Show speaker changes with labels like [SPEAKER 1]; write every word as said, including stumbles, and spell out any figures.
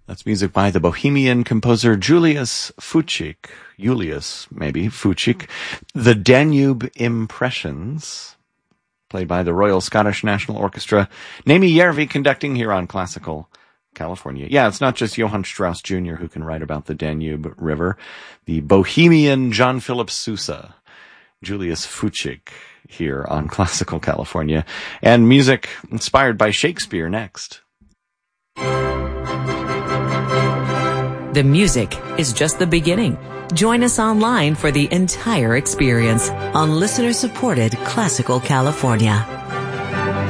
[SPEAKER 1] That's music by the Bohemian composer Julius Fučík. Julius, maybe, Fučík. The Danube Impressions, played by the Royal Scottish National Orchestra. Naimi Järvi conducting here on Classical California. Yeah, it's not just Johann Strauss Junior who can write about the Danube River. The Bohemian John Philip Sousa, Julius Fučík here on Classical California. And music inspired by Shakespeare next.
[SPEAKER 2] The music is just the beginning. Join us online for the entire experience on listener-supported Classical California.